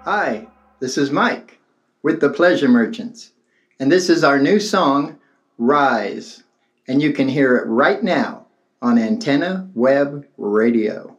Hi, this is Mike with the Pleasure Merchants, and this is our new song, Rise, and you can hear it right now on Antenna Web Radio.